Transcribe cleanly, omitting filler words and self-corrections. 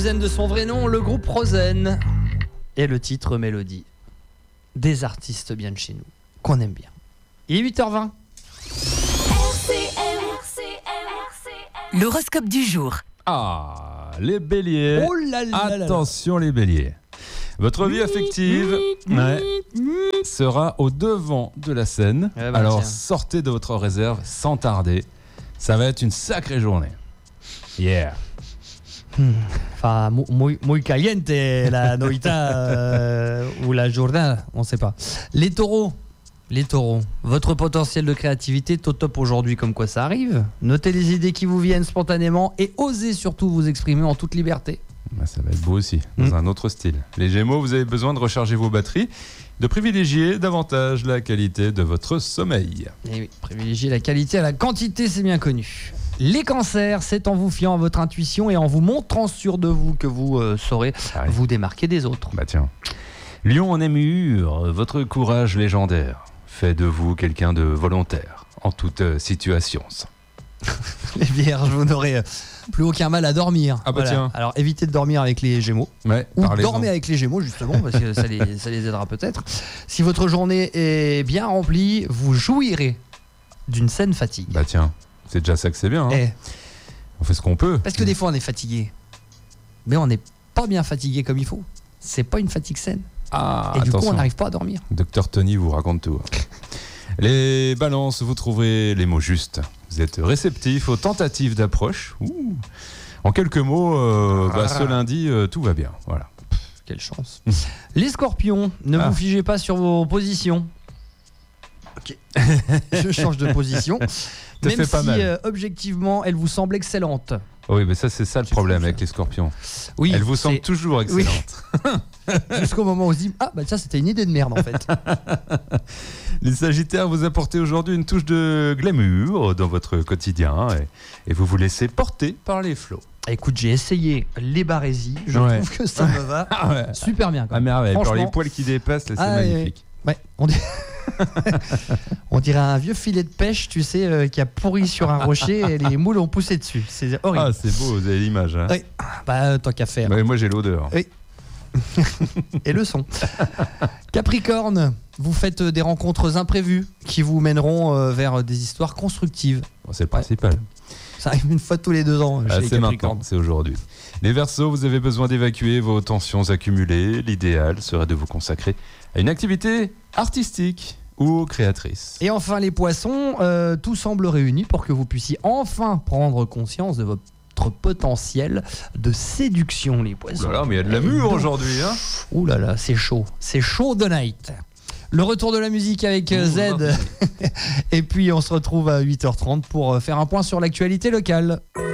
Rosen de son vrai nom, le groupe Rosen. Et le titre Mélodie. Des artistes bien de chez nous, qu'on aime bien. Il est 8h20. L'horoscope du jour. Ah, les béliers. Oh là là là là. Attention les béliers. Votre vie affective sera au devant de la scène. Eh ben, Alors tiens. sortez de votre réserve sans tarder. Ça va être une sacrée journée. Yeah. Enfin, muy caliente la noita ou la journée, on ne sait pas. Les taureaux, votre potentiel de créativité est au top aujourd'hui, comme quoi ça arrive. Notez les idées qui vous viennent spontanément et osez surtout vous exprimer en toute liberté. Bah, ça va être beau aussi, dans un autre style. Les Gémeaux, vous avez besoin de recharger vos batteries, de privilégier davantage la qualité de votre sommeil. Et oui, privilégier la qualité à la quantité, c'est bien connu. Les cancers, c'est en vous fiant à votre intuition et en vous montrant sûr de vous que vous saurez vous démarquer des autres. Bah tiens. Lion en Némur, votre courage légendaire fait de vous quelqu'un de volontaire en toute situation. Les vierges, vous n'aurez plus aucun mal à dormir. Ah bah tiens. Alors évitez de dormir avec les Gémeaux. Ouais, Ou parlez-en. dormez avec les Gémeaux justement, parce que ça les aidera peut-être. Si votre journée est bien remplie, vous jouirez d'une saine fatigue. Bah tiens, c'est déjà ça que c'est bien. Hein. Eh, On fait ce qu'on peut. parce que des fois on est fatigué, mais on n'est pas bien fatigué comme il faut. C'est pas une fatigue saine. Ah, Et du coup attention. on n'arrive pas à dormir. Docteur Tony vous raconte tout. Les balances, vous trouverez les mots justes. Vous êtes réceptif aux tentatives d'approche. Ouh. En quelques mots, ce lundi, tout va bien. Voilà. Quelle chance. Les scorpions, ne vous figez pas sur vos positions. Ok. Je change de position. Ça Même fait pas si mal. objectivement elle vous semble excellente. Oui, mais ça, c'est ça le problème fou, ça. avec les scorpions. Oui, Elles vous semblent c'est- toujours excellentes. jusqu'au moment où on se dit ah bah ça c'était une idée de merde en fait. Les sagittaires, vous apportez aujourd'hui une touche de glamour dans votre quotidien et vous vous laissez porter par les flots. Écoute, j'ai essayé les barésies, je Ouais. trouve que ça me va Ah ouais. super bien. Quand À même. merveille. Pour Franchement, les poils qui dépassent, là, c'est Ah, magnifique. ouais, on dirait un vieux filet de pêche, tu sais, qui a pourri sur un rocher et les moules ont poussé dessus. C'est horrible. Ah, c'est beau, vous avez l'image. Hein. Oui. Bah, tant qu'à faire. Ouais, moi, j'ai l'odeur. Oui. Et le son. Capricorne, vous faites des rencontres imprévues qui vous mèneront vers des histoires constructives. Bon, c'est le principal. Ça arrive une fois tous les 2 ans chez les C'est Capricornes. maintenant, c'est aujourd'hui. Les Verseaux, vous avez besoin d'évacuer vos tensions accumulées. L'idéal serait de vous consacrer à une activité artistique ou créatrice. Et enfin les Poissons, tout semble réuni pour que vous puissiez enfin prendre conscience de votre potentiel de séduction, les Poissons. Oh là là, mais il y a de l'amour aujourd'hui, hein. Ouh là là, c'est chaud the night. Le retour de la musique avec Z. Et puis on se retrouve à 8h30 pour faire un point sur l'actualité locale.